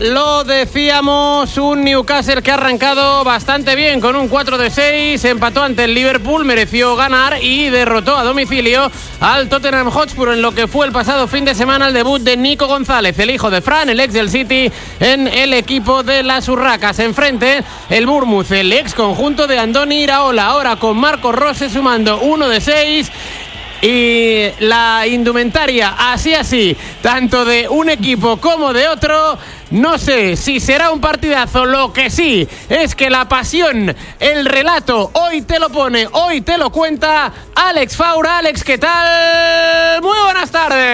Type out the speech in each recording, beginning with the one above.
lo decíamos, un Newcastle que ha arrancado bastante bien con un 4-6, empató ante el Liverpool, mereció ganar y derrotó a domicilio al Tottenham Hotspur en lo que fue el pasado fin de semana el debut de Nico González, el hijo de Fran, el ex del City, en el equipo de las Urracas. Enfrente el Bournemouth, el ex conjunto de Andoni Iraola, ahora con Marcos Rose sumando 1-6. Y la indumentaria así, tanto de un equipo como de otro. No sé si será un partidazo, lo que sí es que la pasión, el relato, hoy te lo pone, hoy te lo cuenta Alex Faura. Alex, ¿qué tal? Muy buenas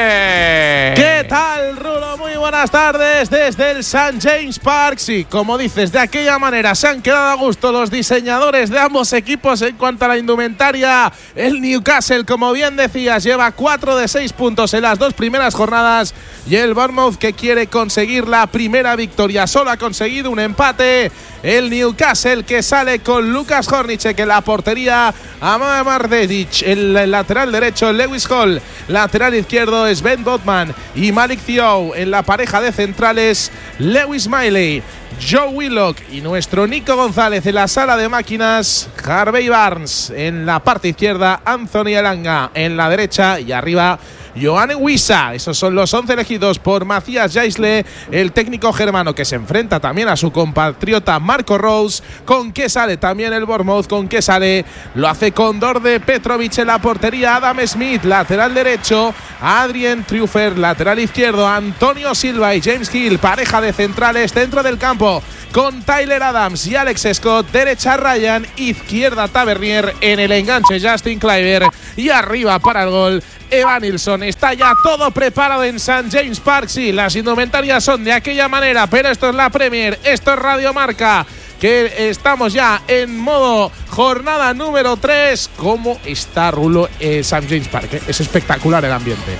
tardes. ¿Qué tal, Rulo? Muy buenas tardes desde el St. James Park. Sí, como dices, de aquella manera se han quedado a gusto los diseñadores de ambos equipos en cuanto a la indumentaria. El Newcastle, como bien decías, lleva 4 de 6 puntos en las 2 primeras jornadas y el Bournemouth, que quiere conseguir la primera victoria, solo ha conseguido un empate. El Newcastle, que sale con Lucas Hornicek en la portería, Amad Mardedic, el lateral derecho Lewis Hall, lateral izquierdo Sven Botman y Malik Thiaw, en la pareja de centrales Lewis Miley, Joe Willock y nuestro Nico González. En la sala de máquinas, Harvey Barnes en la parte izquierda, Anthony Elanga en la derecha y arriba Johan Wissa. Esos son los 11 elegidos por Matías Jaisle, el técnico germano, que se enfrenta también a su compatriota Marco Rose. ¿Con qué sale también el Bournemouth? ¿Con qué sale? Lo hace con Đorđe Petrovic en la portería, Adam Smith lateral derecho, Adrien Trufer lateral izquierdo, Antonio Silva y James Hill, pareja de centrales dentro del campo, con Tyler Adams y Alex Scott, derecha Ryan, izquierda Tavernier, en el enganche Justin Kluivert y arriba para el gol Evanilson. Está ya todo preparado en St. James Park. Sí, las indumentarias son de aquella manera, pero esto es la Premier, esto es Radio Marca, que estamos ya en modo jornada número 3. ¿Cómo está, Rulo, St. James Park? Es espectacular el ambiente.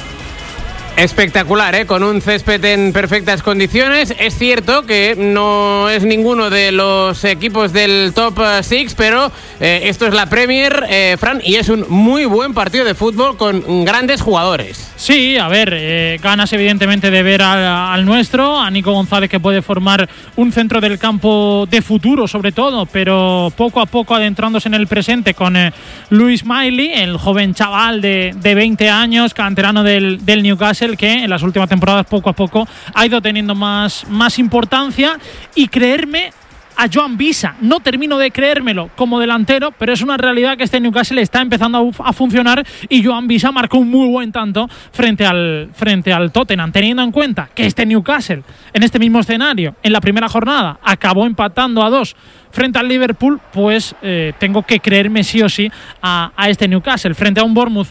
Espectacular, con un césped en perfectas condiciones. Es cierto que no es ninguno de los equipos del top 6, pero esto es la Premier, Fran, y es un muy buen partido de fútbol con grandes jugadores. Sí, a ver, ganas evidentemente de ver al nuestro, a Nico González, que puede formar un centro del campo de futuro sobre todo, pero poco a poco adentrándose en el presente con Lewis Miley, el joven chaval de 20 años, canterano del Newcastle, que en las últimas temporadas poco a poco ha ido teniendo más importancia. Y creerme a Johan Wissa, no termino de creérmelo como delantero, pero es una realidad que este Newcastle está empezando a funcionar, y Johan Wissa marcó un muy buen tanto frente al Tottenham, teniendo en cuenta que este Newcastle en este mismo escenario en la primera jornada acabó empatando a 2 frente al Liverpool. Pues tengo que creerme sí o sí a este Newcastle frente a un Bournemouth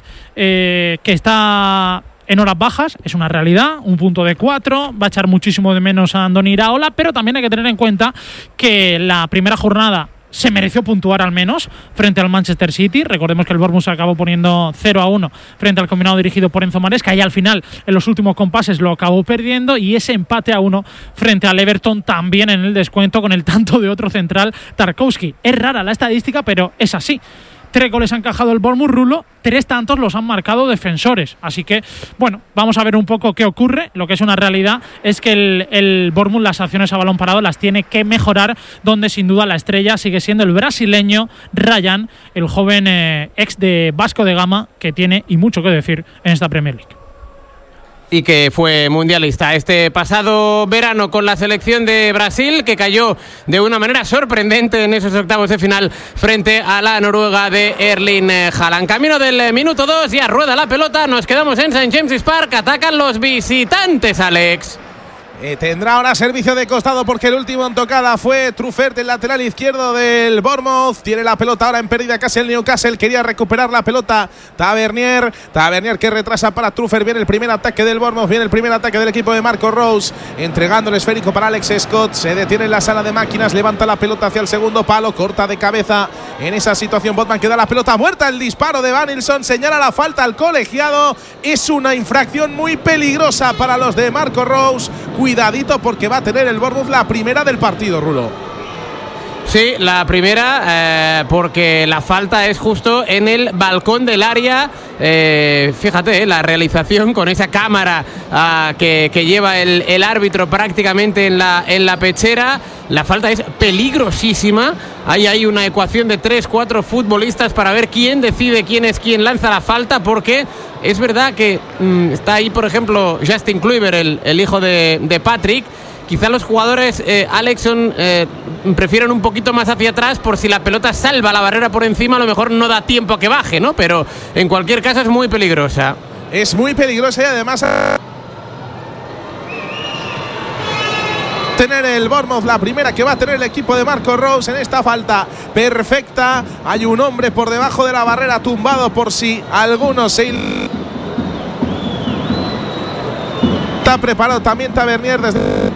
que está en horas bajas, es una realidad, un punto de 4, va a echar muchísimo de menos a Andoni Iraola, pero también hay que tener en cuenta que la primera jornada se mereció puntuar al menos frente al Manchester City. Recordemos que el Bournemouth se acabó poniendo 0-1 frente al combinado dirigido por Enzo Maresca, y al final en los últimos compases lo acabó perdiendo, y ese empate a 1 frente al Everton también en el descuento con el tanto de otro central, Tarkowski. Es rara la estadística, pero es así. 3 goles ha encajado el Bournemouth, Rulo, 3 tantos los han marcado defensores. Así que, bueno, vamos a ver un poco qué ocurre. Lo que es una realidad es que el Bournemouth las acciones a balón parado las tiene que mejorar, donde sin duda la estrella sigue siendo el brasileño Ryan, el joven ex de Vasco de Gama, que tiene y mucho que decir en esta Premier League. Y que fue mundialista este pasado verano con la selección de Brasil, que cayó de una manera sorprendente en esos octavos de final frente a la Noruega de Erling Haaland. Camino del minuto 2, ya rueda la pelota, nos quedamos en St. James's Park, atacan los visitantes, Alex. Tendrá ahora servicio de costado, porque el último en tocada fue Truffert, el lateral izquierdo del Bournemouth. Tiene la pelota ahora en pérdida casi el Newcastle, quería recuperar la pelota Tavernier que retrasa para Truffert. Viene el primer ataque del Bournemouth, viene el primer ataque del equipo de Marco Rose, entregando el esférico para Alex Scott. Se detiene en la sala de máquinas, levanta la pelota hacia el segundo palo, corta de cabeza en esa situación Botman, que da la pelota muerta. El disparo de Evanilson señala la falta al colegiado. Es una infracción muy peligrosa para los de Marco Rose. Cuidadito, porque va a tener el Bournemouth la primera del partido, Rulo. Sí, la primera, porque la falta es justo en el balcón del área. Fíjate, la realización con esa cámara que lleva el árbitro prácticamente en la pechera. La falta es peligrosísima. Hay una ecuación de 3-4 futbolistas para ver quién decide quién es quien lanza la falta, porque es verdad que está ahí, por ejemplo, Justin Kluivert, el hijo de Patrick. Quizá los jugadores Alexson prefieren un poquito más hacia atrás por si la pelota salva la barrera por encima, a lo mejor no da tiempo a que baje, ¿no? Pero en cualquier caso es muy peligrosa. Es muy peligrosa y además tener el Bournemouth, la primera que va a tener el equipo de Marco Rose en esta falta perfecta. Hay un hombre por debajo de la barrera tumbado por si alguno se... Está preparado también Tavernier desde...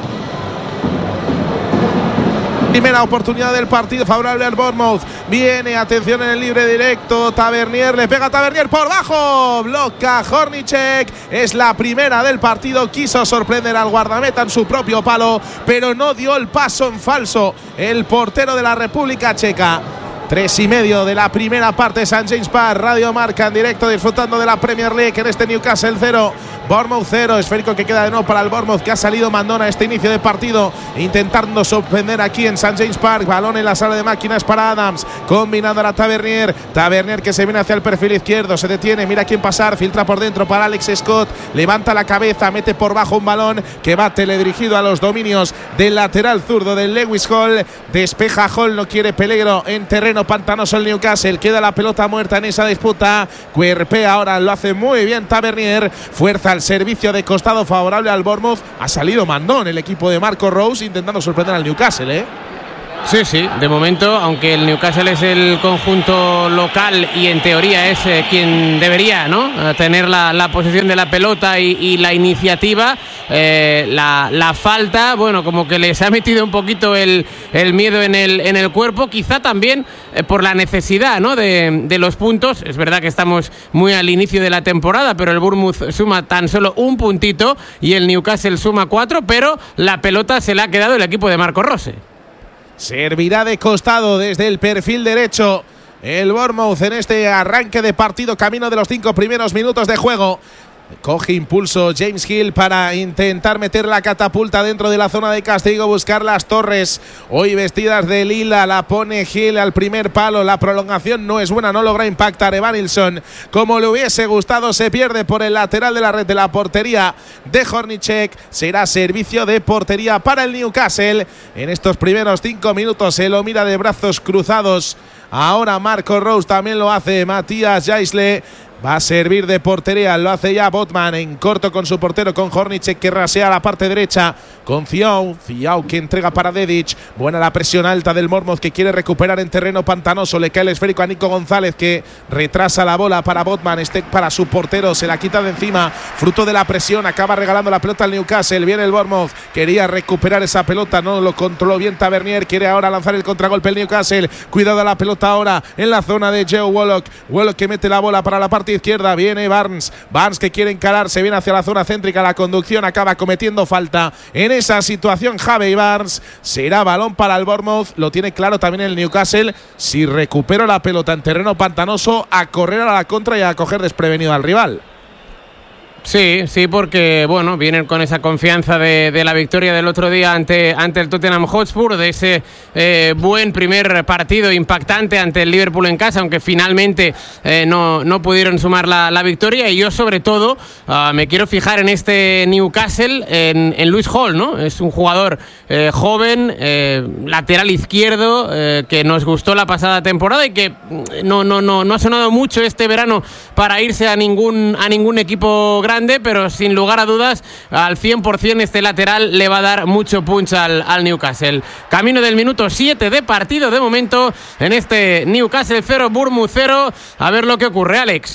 Primera oportunidad del partido favorable al Bournemouth. Viene, atención en el libre directo. Tavernier, le pega a Tavernier por bajo. Bloca Hornicek. Es la primera del partido. Quiso sorprender al guardameta en su propio palo, pero no dio el paso en falso el portero de la República Checa. 3:30 de la primera parte, St. James Park, Radio Marca en directo, disfrutando de la Premier League en este Newcastle 0, Bournemouth 0. Esférico que queda de nuevo para el Bournemouth, que ha salido mandón a este inicio de partido, intentando sorprender aquí en St. James Park. Balón en la sala de máquinas para Adams, combinando a la Tavernier que se viene hacia el perfil izquierdo, se detiene, mira quién pasar, filtra por dentro para Alex Scott, levanta la cabeza, mete por bajo un balón que va teledirigido a los dominios del lateral zurdo del Lewis Hall. Despeja Hall, no quiere peligro en terreno pantanoso el Newcastle, queda la pelota muerta en esa disputa. Cuerpea ahora, lo hace muy bien Tavernier, fuerza al servicio de costado favorable al Bournemouth. Ha salido mandón el equipo de Marco Rose intentando sorprender al Newcastle, Sí, de momento, aunque el Newcastle es el conjunto local y en teoría es quien debería, ¿no?, tener la posesión de la pelota y la iniciativa, la falta, bueno, como que les ha metido un poquito el miedo en el cuerpo, quizá también por la necesidad, ¿no?, de los puntos. Es verdad que estamos muy al inicio de la temporada, pero el Bournemouth suma tan solo un puntito y el Newcastle suma 4, pero la pelota se la ha quedado el equipo de Marco Rose. Servirá de costado desde el perfil derecho el Bournemouth en este arranque de partido, camino de los 5 primeros minutos de juego. Coge impulso James Hill para intentar meter la catapulta dentro de la zona de castigo, buscar las torres, hoy vestidas de lila. La pone Hill al primer palo, la prolongación no es buena, no logra impactar Evanilson como le hubiese gustado, se pierde por el lateral de la red de la portería de Hornicek. Será servicio de portería para el Newcastle en estos primeros 5 minutos. Se lo mira de brazos cruzados ahora Marco Rose, también lo hace Matías Jaisle. Va a servir de portería, lo hace ya Botman en corto con su portero, con Hornicek que rasea la parte derecha, con Fiau que entrega para Dedic. Buena la presión alta del Bournemouth que quiere recuperar en terreno pantanoso, le cae el esférico a Nico González que retrasa la bola para Botman, para su portero, se la quita de encima, fruto de la presión, acaba regalando la pelota al Newcastle. Viene el Bournemouth, quería recuperar esa pelota, no lo controló bien Tavernier, quiere ahora lanzar el contragolpe el Newcastle, cuidado a la pelota ahora en la zona de Joe Willock que mete la bola para la parte izquierda, viene Barnes que quiere encarar, se viene hacia la zona céntrica, la conducción acaba cometiendo falta en esa situación Javi Barnes. Será balón para el Bournemouth, lo tiene claro también el Newcastle, si recupero la pelota en terreno pantanoso, a correr a la contra y a coger desprevenido al rival. Sí, porque bueno, vienen con esa confianza de la victoria del otro día ante el Tottenham Hotspur, de ese buen primer partido impactante ante el Liverpool en casa, aunque finalmente no pudieron sumar la victoria. Y yo sobre todo me quiero fijar en este Newcastle, en Lewis Hall, ¿no? Es un jugador joven, lateral izquierdo, que nos gustó la pasada temporada y que no ha sonado mucho este verano para irse a ningún equipo grande, pero sin lugar a dudas al 100% este lateral le va a dar mucho punch al Newcastle. Camino del minuto 7 de partido de momento en este Newcastle 0, Bournemouth 0. A ver lo que ocurre, Alex.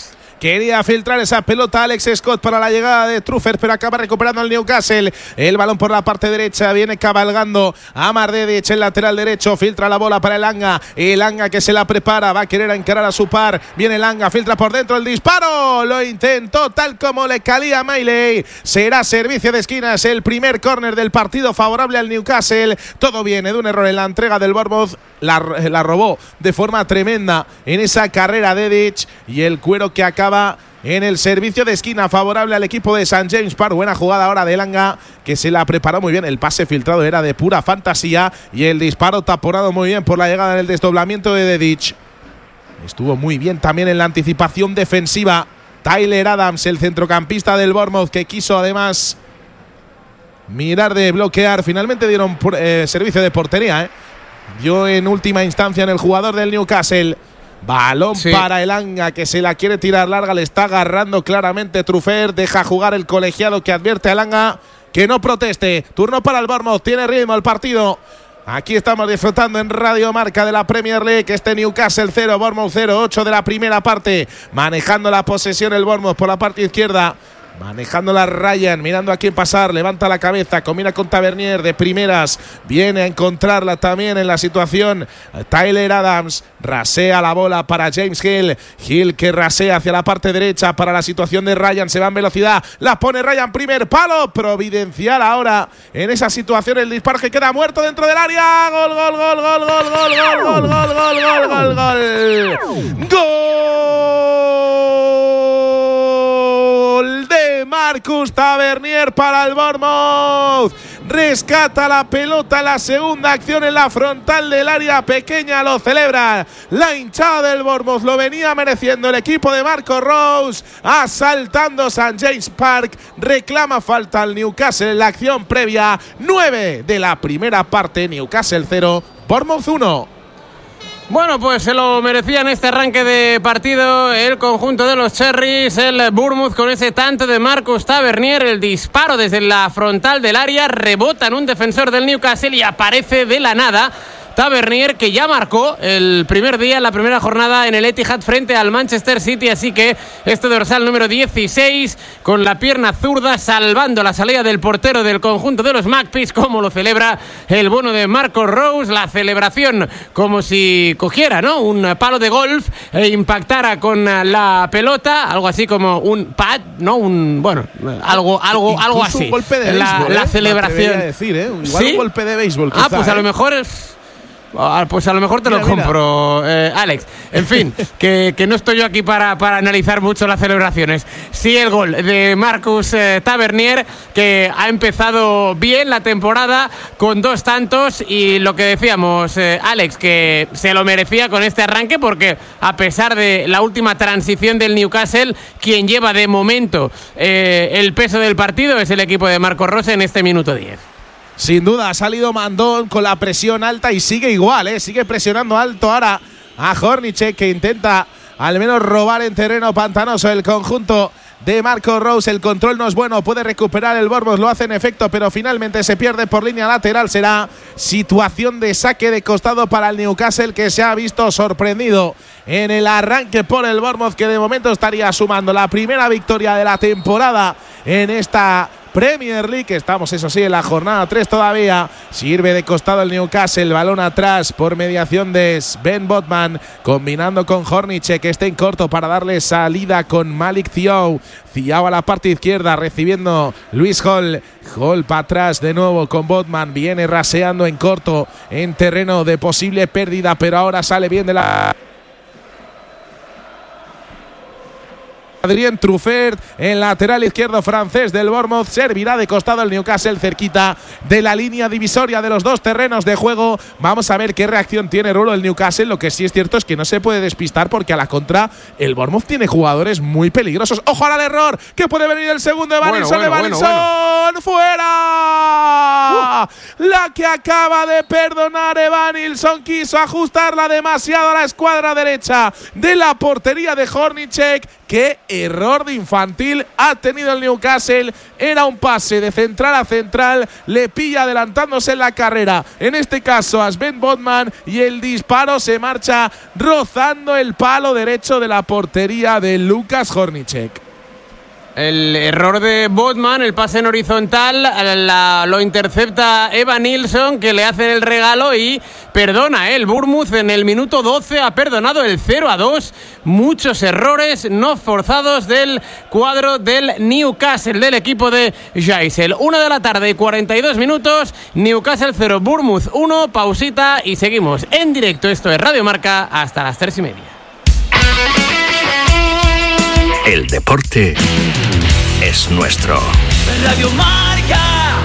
Quería filtrar esa pelota Alex Scott para la llegada de Truffert, pero acaba recuperando el Newcastle. El balón por la parte derecha, viene cabalgando Amar Dedic, el lateral derecho, filtra la bola para el Anga que se la prepara, va a querer encarar a su par. Viene el Anga, filtra por dentro el disparo, lo intentó tal como le calía a Miley. Será servicio de esquinas, el primer córner del partido favorable al Newcastle. Todo viene de un error en la entrega del Bournemouth, la robó de forma tremenda en esa carrera Dedic, y el cuero que acaba en el servicio de esquina favorable al equipo de St. James Park. Buena jugada ahora de Elanga, que se la preparó muy bien. El pase filtrado era de pura fantasía y el disparo taponado muy bien por la llegada en el desdoblamiento de Dedic. Estuvo muy bien también en la anticipación defensiva Tyler Adams, el centrocampista del Bournemouth, que quiso además mirar de bloquear. Finalmente dieron servicio de portería, dio en última instancia en el jugador del Newcastle. Balón para Elanga, que se la quiere tirar larga, le está agarrando claramente Truffert, deja jugar el colegiado, que advierte a Elanga que no proteste. Turno para el Bournemouth, tiene ritmo el partido. Aquí estamos disfrutando en Radio Marca de la Premier League. Newcastle 0, Bournemouth 0, 8 de la primera parte. Manejando la posesión el Bournemouth por la parte izquierda. Manejando la Ryan, mirando a quién pasar, levanta la cabeza, combina con Tavernier de primeras, viene a encontrarla también en la situación Tyler Adams, rasea la bola para James Hill, Hill que rasea hacia la parte derecha para la situación de Ryan, se va en velocidad, la pone Ryan, primer palo, providencial ahora en esa situación, el disparo que queda muerto dentro del área, gol, gol, gol, gol, gol, gol, gol, gol, gol, gol, gol, gol, gol, gol de Marcus Tavernier para el Bournemouth. Rescata la pelota, la segunda acción en la frontal del área pequeña, lo celebra la hinchada del Bournemouth, lo venía mereciendo el equipo de Marco Rose, asaltando St. James Park, reclama falta al Newcastle en la acción previa, 9 de la primera parte, Newcastle 0, Bournemouth 1. Bueno, pues se lo merecía en este arranque de partido el conjunto de los Cherries, el Bournemouth, con ese tanto de Marcus Tavernier, el disparo desde la frontal del área, rebota en un defensor del Newcastle y aparece de la nada Tavernier, que ya marcó el primer día, la primera jornada en el Etihad frente al Manchester City, así que este dorsal número 16 con la pierna zurda salvando la salida del portero del conjunto de los Magpies, como lo celebra el bono de Marco Rose, la celebración como si cogiera, ¿no?, un palo de golf e impactara con la pelota, algo así como un pad, ¿no?, algo así. Un golpe de béisbol, la celebración. Decir, igual ¿Sí? Un golpe de béisbol. Quizá, pues a lo mejor te lo compro, Alex. En fin, que no estoy yo aquí para analizar mucho las celebraciones. Sí, el gol de Marcus Tavernier, que ha empezado bien la temporada con 2 tantos, y lo que decíamos, Alex, que se lo merecía con este arranque, porque a pesar de la última transición del Newcastle, quien lleva de momento el peso del partido es el equipo de Marco Rose en este minuto 10. Sin duda ha salido mandón con la presión alta y sigue igual, sigue presionando alto ahora a Hornicek, que intenta al menos robar en terreno pantanoso el conjunto de Marco Rose. El control no es bueno, puede recuperar el Bournemouth, lo hace en efecto, pero finalmente se pierde por línea lateral. Será situación de saque de costado para el Newcastle, que se ha visto sorprendido en el arranque por el Bournemouth, que de momento estaría sumando la primera victoria de la temporada en esta Premier League. Estamos, eso sí, en la jornada 3 todavía. Sirve de costado el Newcastle, el balón atrás por mediación de Sven Botman, combinando con Hornicek, que está en corto para darle salida con Malik Thiaw. Thiaw a la parte izquierda, recibiendo Luis Hall. Hall para atrás de nuevo con Botman, viene raseando en corto en terreno de posible pérdida, pero ahora sale bien de la... Adrien Truffert, el lateral izquierdo francés del Bournemouth, servirá de costado el Newcastle, cerquita de la línea divisoria de los dos terrenos de juego. Vamos a ver qué reacción tiene Rulo el Newcastle. Lo que sí es cierto es que no se puede despistar, porque a la contra el Bournemouth tiene jugadores muy peligrosos. ¡Ojo al error! Que puede venir el segundo de Vanilson. ¡Fuera! La que acaba de perdonar Evanilson, quiso ajustarla demasiado a la escuadra derecha de la portería de Hornicek, que error de infantil ha tenido el Newcastle. Era un pase de central a central, le pilla adelantándose en la carrera, en este caso a Sven Botman, y el disparo se marcha rozando el palo derecho de la portería de Lukas Hornicek. El error de Botman, el pase en horizontal, lo intercepta Evan Nilsson, que le hace el regalo y perdona. El Bournemouth en el minuto 12 ha perdonado el 0-2. Muchos errores no forzados del cuadro del Newcastle, del equipo de Jaisel. 1:42 p.m, Newcastle 0, Bournemouth 1, pausita y seguimos en directo. Esto es Radio Marca hasta las 3:30. El deporte es nuestro. Radio Marca.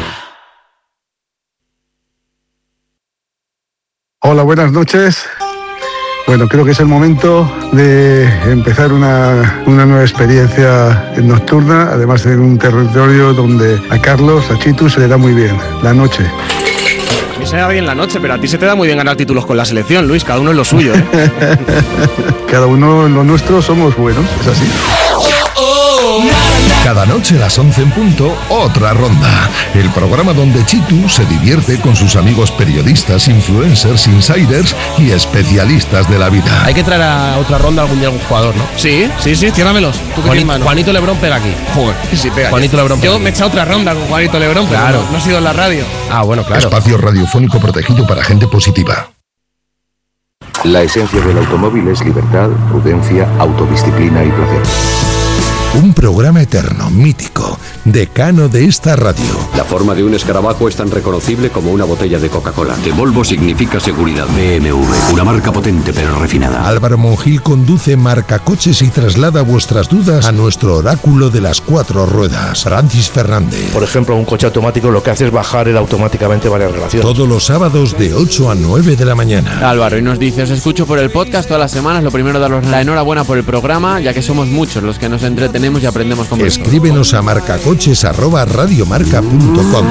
Hola, buenas noches. Bueno, creo que es el momento de empezar una nueva experiencia nocturna, además en un territorio donde a Carlos, a Chitu, se le da muy bien la noche. A mí se me da bien la noche, pero a ti se te da muy bien ganar títulos con la selección, Luis, cada uno en lo suyo, ¿eh? Cada uno en lo nuestro somos buenos, es así. Cada noche a las 11 en punto, otra ronda. El programa donde Chitu se divierte con sus amigos periodistas, influencers, insiders y especialistas de la vida. Hay que traer a otra ronda algún día algún jugador, ¿no? Sí, ciérramelos. Juanito Lebrón pega aquí. Joder, sí, pega. Juanito Lebrón pega. Yo me he echado otra ronda con Juanito Lebrón, claro. Pero no he sido en la radio. Ah, bueno, claro. Espacio radiofónico protegido para gente positiva. La esencia del automóvil es libertad, prudencia, autodisciplina y placer. Un programa eterno, mítico, decano de esta radio. La forma de un escarabajo es tan reconocible como una botella de Coca-Cola. De Volvo significa seguridad. BMW, una marca potente pero refinada. Álvaro Monjil conduce Marcacoches y traslada vuestras dudas a nuestro oráculo de las 4 ruedas, Francis Fernández. Por ejemplo, un coche automático lo que hace es bajar él automáticamente varias relaciones. Todos los sábados de 8 a 9 de la mañana. Álvaro, y nos dice, os escucho por el podcast todas las semanas. Lo primero, daros la enhorabuena por el programa, ya que somos muchos los que nos entretenemos y aprendemos con vosotros. Escríbenos a marcacoches@radiomarca.com.